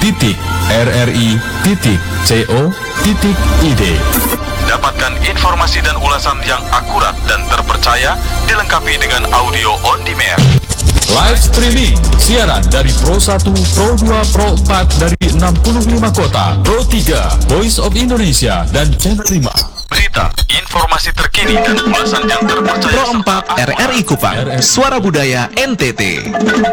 www.rri.co.id. Dapatkan informasi dan ulasan yang akurat dan terpercaya, dilengkapi dengan audio on demand. Live streaming, siaran dari Pro 1, Pro 2, Pro 4 dari 65 kota, Pro 3, Voice of Indonesia, dan Channel 5. Berita, informasi terkini dan ulasan yang terpercaya. Pro 4 RRI Kupang, Suara Budaya NTT.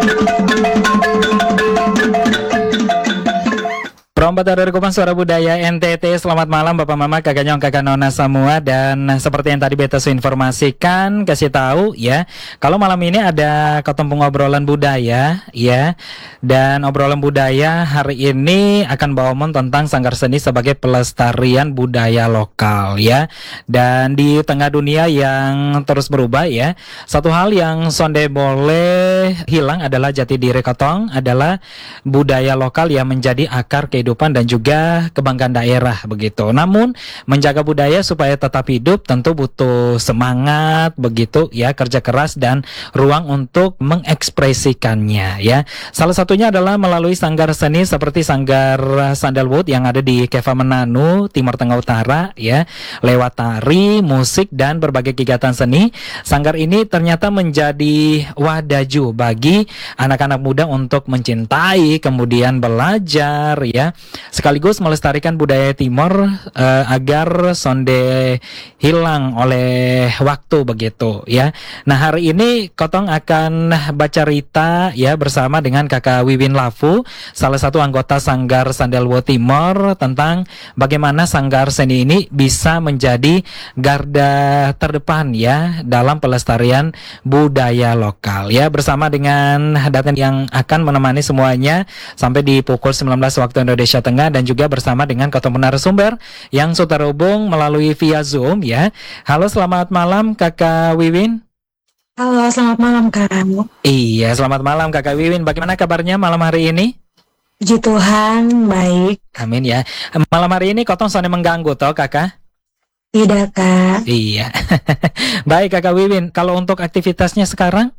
Pro 4 RRI Kupang, Suara Budaya NTT. Selamat malam Bapak Mama, Kakak Nyong, Kakak Nona semua. Dan seperti yang tadi beta informasikan, kasih tahu ya, kalau malam ini ada ketemu obrolan budaya ya. Dan obrolan budaya hari ini akan bawa tentang Sanggar Seni sebagai pelestarian budaya lokal ya. Dan di tengah dunia yang terus berubah ya, satu hal yang sonde boleh hilang adalah jati diri Kotong, adalah budaya lokal yang menjadi akar kehidupan dan juga kebanggaan daerah begitu. Namun menjaga budaya supaya tetap hidup tentu butuh semangat begitu ya, kerja keras dan ruang untuk mengekspresikannya ya. Salah satunya adalah melalui sanggar seni seperti Sanggar Sandalwood yang ada di Keva Mananu, Timur Tengah Utara ya. Lewat tari, musik dan berbagai kegiatan seni, sanggar ini ternyata menjadi wadaju bagi anak-anak muda untuk mencintai, kemudian belajar ya, sekaligus melestarikan budaya Timor agar sonde hilang oleh waktu begitu ya. Nah hari ini Kotong akan baca cerita ya bersama dengan Kakak Wiwin Lafu, salah satu anggota Sanggar Sandalwood Timor, tentang bagaimana sanggar seni ini bisa menjadi garda terdepan ya dalam pelestarian budaya lokal ya, bersama dengan Daten yang akan menemani semuanya sampai di pukul 19 waktu Indonesia Tengah, dan juga bersama dengan ketemu narasumber yang sudah terhubung melalui via Zoom ya. Halo, selamat malam Kakak Wiwin. Halo, selamat malam Kak. Iya, selamat malam Kakak Wiwin. Bagaimana kabarnya malam hari ini? Puji Tuhan, baik. Amin ya. Malam hari ini Kotong soalnya mengganggu toh Kakak? Tidak Kak. Iya. Baik Kakak Wiwin, kalau untuk aktivitasnya sekarang?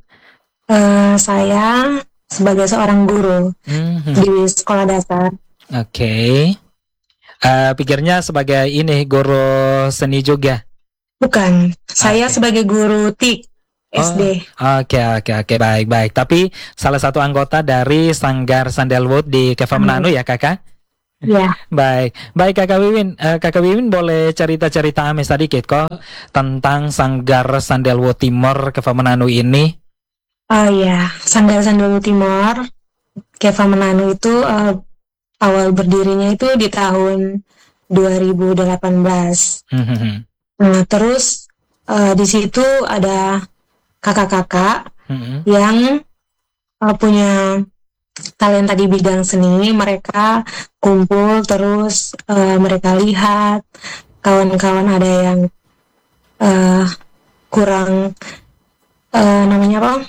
Saya sebagai seorang guru di sekolah dasar. Oke. Pikirnya sebagai ini guru seni juga? Bukan, saya sebagai guru TIK SD. Oke, baik. Tapi salah satu anggota dari Sanggar Sandalwood di Keva Mananu ya Kakak? Ya. Baik Kakak Wiwin. Kakak Wiwin boleh cerita-cerita sedikit kok tentang Sanggar Sandalwood Timor Keva Mananu ini? Oh ya, Sanggar Sandalwood Timor Keva Mananu itu awal berdirinya itu di tahun 2018. Nah, terus di situ ada kakak-kakak yang punya talenta di bidang seni. Mereka kumpul terus mereka lihat kawan-kawan ada yang kurang namanya apa?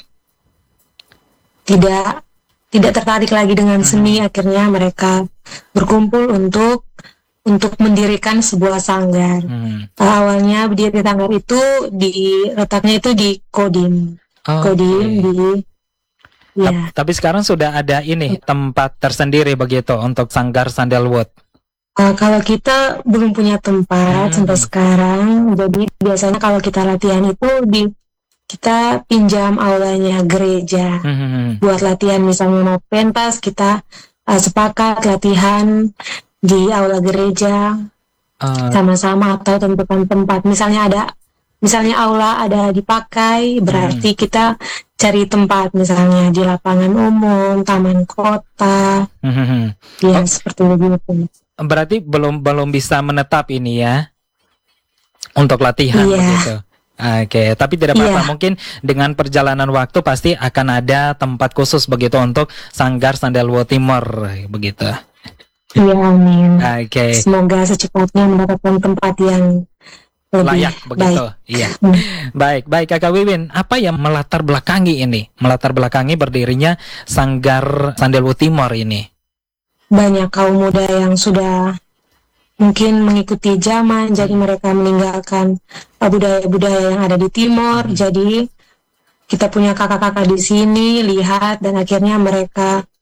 Tidak tertarik lagi dengan seni, akhirnya mereka berkumpul untuk mendirikan sebuah sanggar. Awalnya berdiri sanggar itu letaknya itu di Kodim. Kodim di ya. Tapi sekarang sudah ada ini tempat tersendiri begitu untuk Sanggar Sandalwood. Kalau kita belum punya tempat sampai sekarang, jadi biasanya kalau kita latihan itu kita pinjam aulanya gereja buat latihan, misalnya mau pentas kita sepakat latihan di aula gereja sama-sama, atau tentukan tempat, misalnya aula ada dipakai, berarti kita cari tempat misalnya di lapangan umum, taman kota, seperti itu. Berarti belum bisa menetap ini ya untuk latihan begitu. Oke, tapi tidak apa-apa. Mungkin dengan perjalanan waktu pasti akan ada tempat khusus begitu untuk Sanggar Sandalwood Timor begitu. Iya, amin. Oke. Semoga secepatnya mendapatkan tempat yang lebih layak begitu. Baik. Iya. Baik Kakak Wiwin, apa yang melatar belakangi berdirinya Sanggar Sandalwood Timor ini? Banyak kaum muda yang sudah mungkin mengikuti zaman, jadi mereka meninggalkan budaya-budaya yang ada di Timor. Jadi kita punya kakak-kakak di sini lihat, dan akhirnya mereka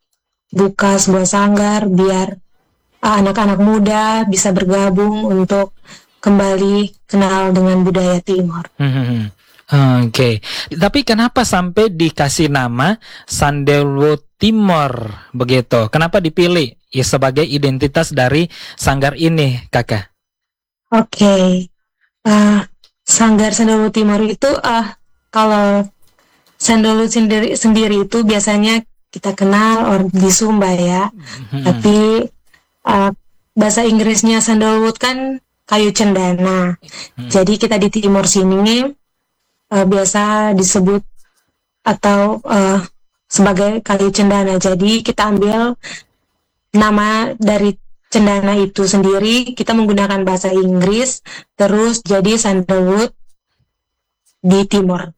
buka sebuah sanggar biar anak-anak muda bisa bergabung untuk kembali kenal dengan budaya Timor. Oke. Tapi kenapa sampai dikasih nama Sandalwood Timor begitu? Kenapa dipilih ya sebagai identitas dari sanggar ini, Kakak? Oke. Sanggar Sandalwood Timor itu kalau Sandalwood sendiri itu biasanya kita kenal di Sumba ya. Tapi bahasa Inggrisnya Sandalwood kan kayu cendana. Jadi kita di Timor sini biasa disebut atau sebagai kayu cendana. Jadi kita ambil nama dari cendana itu sendiri, kita menggunakan bahasa Inggris, terus jadi sandalwood di Timor.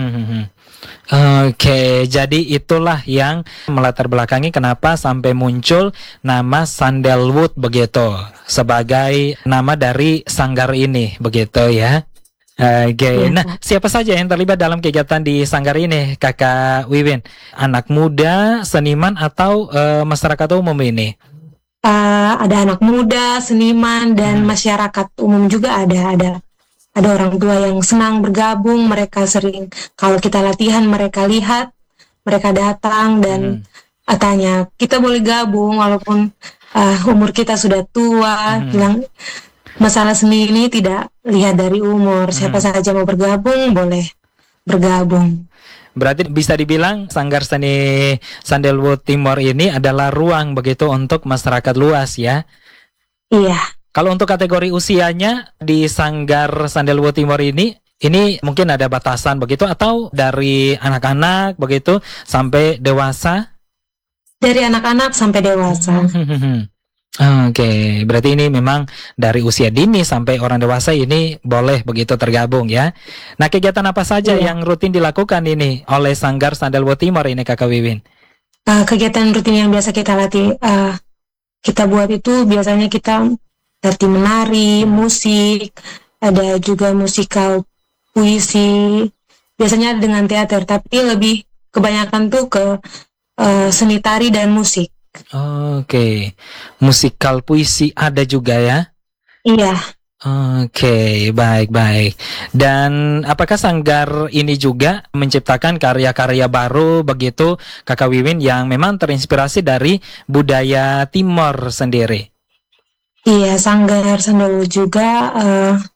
Oke, jadi itulah yang melatar belakangi kenapa sampai muncul nama Sandalwood begitu sebagai nama dari sanggar ini begitu ya. Oke, nah siapa saja yang terlibat dalam kegiatan di sanggar ini, Kakak Wiwin? Anak muda, seniman atau masyarakat umum ini? Ada anak muda, seniman dan masyarakat umum juga ada orang tua yang senang bergabung. Mereka sering kalau kita latihan mereka lihat, mereka datang dan tanya kita boleh gabung walaupun umur kita sudah tua. Bilang masalah seni ini tidak lihat dari umur, siapa saja mau bergabung boleh bergabung. Berarti bisa dibilang Sanggar Seni Sandalwood Timor ini adalah ruang begitu untuk masyarakat luas ya? Iya. Kalau untuk kategori usianya di Sanggar Sandalwood Timor ini mungkin ada batasan begitu atau dari anak-anak begitu sampai dewasa? Dari anak-anak sampai dewasa. Oke, berarti ini memang dari usia dini sampai orang dewasa ini boleh begitu tergabung ya. Nah, kegiatan apa saja yang rutin dilakukan ini oleh Sanggar Sandalwood Timor ini, Kakak Wiwin? Kegiatan rutin yang biasa kita kita buat itu biasanya kita latih menari, musik, ada juga musikal, puisi, biasanya dengan teater, tapi lebih kebanyakan tuh ke seni tari dan musik. Oke, musikal puisi ada juga ya? Iya. Oke, baik-baik. Dan apakah sanggar ini juga menciptakan karya-karya baru begitu, Kakak Wiwin, yang memang terinspirasi dari budaya Timor sendiri? Iya, Sanggar Sandalwood juga